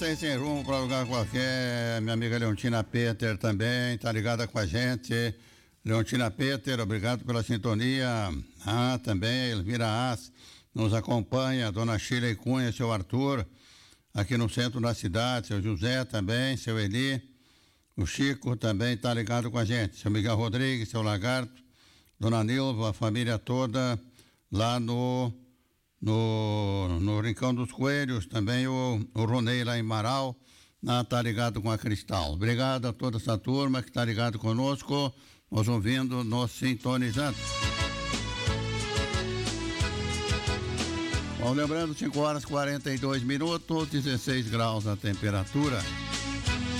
volta aí sem rumo para lugar qualquer. Minha amiga Leontina Peter também tá ligada com a gente. Leontina Peter, obrigado pela sintonia. Também a Elvira As nos acompanha, Dona Sheila Cunha, seu Arthur, aqui no centro da cidade, seu José também, seu Eli, o Chico também tá ligado com a gente, seu Miguel Rodrigues, seu Lagarto, Dona Nilva, a família toda lá no Rincão dos Coelhos, também o Ronei lá em Marau, tá ligado com a Cristal. Obrigado a toda essa turma que tá ligado conosco, nos ouvindo, nos sintonizando. Bom, lembrando, 5 horas 42 minutos, 16 graus a temperatura.